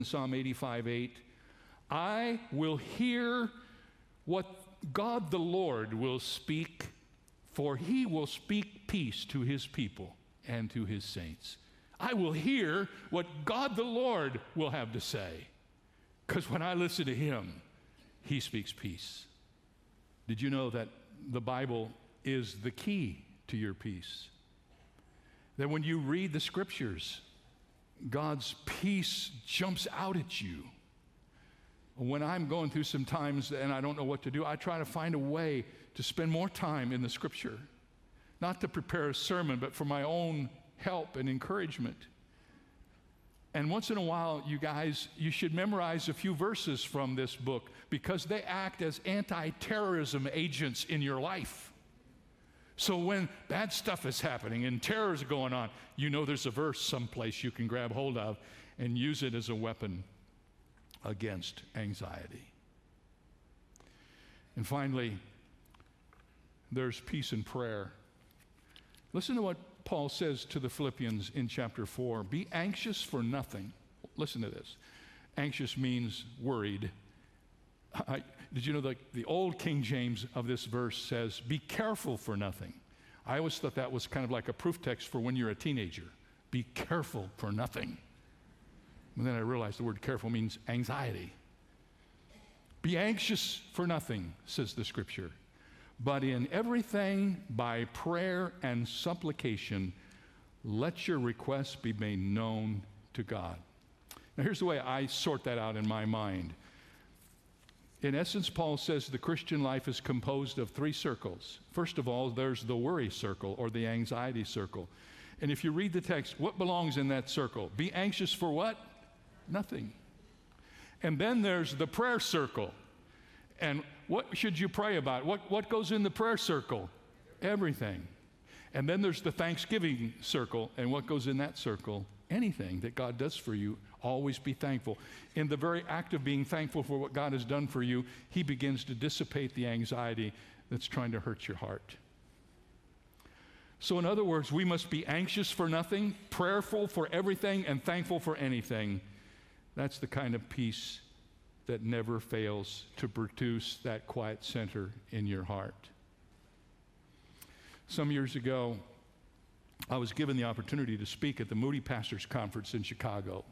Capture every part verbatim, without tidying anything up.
Psalm eighty-five eight, I will hear what God the Lord will speak, for he will speak peace to his people and to his saints. I will hear what God the Lord will have to say, because when I listen to him, he speaks peace. Did you know that the Bible is the key to your peace? That when you read the scriptures, God's peace jumps out at you. When I'm going through some times and I don't know what to do, I try to find a way to spend more time in the scripture. Not to prepare a sermon, but for my own help and encouragement. And once in a while, you guys, you should memorize a few verses from this book because they act as anti-terrorism agents in your life. So when bad stuff is happening and terror is going on, you know there's a verse someplace you can grab hold of and use it as a weapon against anxiety. And finally, there's peace in prayer. Listen to what Paul says to the Philippians in chapter four. Be anxious for nothing. Listen to this. Anxious means worried. I, did you know that the old King James of this verse says, be careful for nothing? I always thought that was kind of like a proof text for when you're a teenager. Be careful for nothing. And then I realized the word careful means anxiety. Be anxious for nothing, says the scripture, but in everything by prayer and supplication, let your requests be made known to God. Now here's the way I sort that out in my mind. In essence, Paul says the Christian life is composed of three circles. First of all, there's the worry circle or the anxiety circle. And if you read the text, what belongs in that circle? Be anxious for what? Nothing. And then there's the prayer circle. And what should you pray about? What, what goes in the prayer circle? Everything. And then there's the thanksgiving circle. And what goes in that circle? Anything that God does for you, always be thankful. In the very act of being thankful for what God has done for you, he begins to dissipate the anxiety that's trying to hurt your heart. So in other words, we must be anxious for nothing, prayerful for everything, and thankful for anything. That's the kind of peace that never fails to produce that quiet center in your heart. Some years ago, I was given the opportunity to speak at the Moody Pastors Conference in Chicago.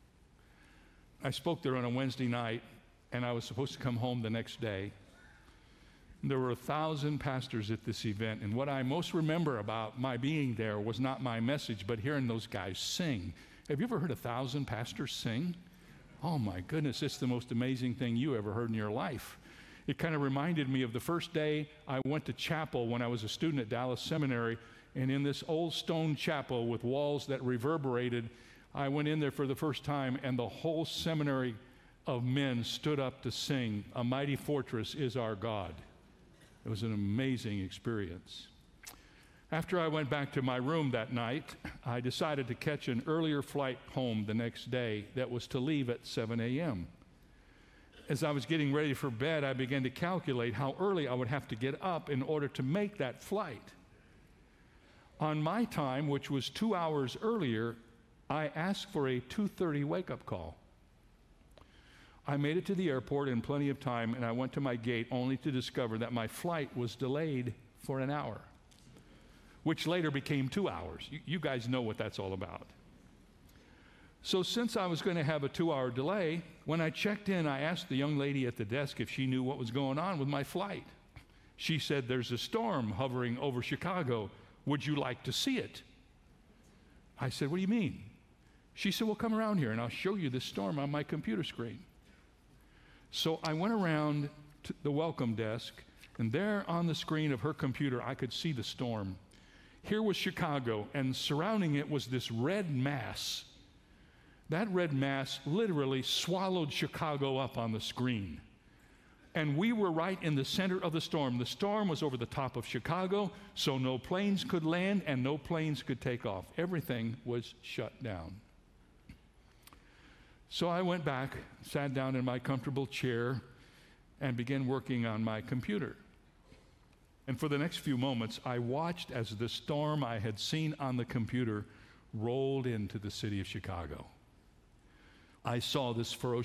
I spoke there on a Wednesday night, and I was supposed to come home the next day. There were a thousand pastors at this event, and what I most remember about my being there was not my message, but hearing those guys sing. Have you ever heard a thousand pastors sing? Oh my goodness, it's the most amazing thing you ever heard in your life. It kind of reminded me of the first day I went to chapel when I was a student at Dallas Seminary, and in this old stone chapel with walls that reverberated, I went in there for the first time, and the whole seminary of men stood up to sing, "A Mighty Fortress is Our God." It was an amazing experience. After I went back to my room that night, I decided to catch an earlier flight home the next day that was to leave at seven a.m. As I was getting ready for bed, I began to calculate how early I would have to get up in order to make that flight. On my time, which was two hours earlier, I asked for a two thirty wake-up call. I made it to the airport in plenty of time, and I went to my gate only to discover that my flight was delayed for an hour, which later became two hours. You, you guys know what that's all about. So since I was going to have a two-hour delay, when I checked in, I asked the young lady at the desk if she knew what was going on with my flight. She said, "There's a storm hovering over Chicago. Would you like to see it?" I said, "What do you mean?" She said, "Well, come around here and I'll show you the storm on my computer screen." So I went around to the welcome desk, and there on the screen of her computer, I could see the storm. Here was Chicago, and surrounding it was this red mass. That red mass literally swallowed Chicago up on the screen. And we were right in the center of the storm. The storm was over the top of Chicago, so no planes could land and no planes could take off. Everything was shut down. So I went back, sat down in my comfortable chair, and began working on my computer. And for the next few moments, I watched as the storm I had seen on the computer rolled into the city of Chicago. I saw this ferocious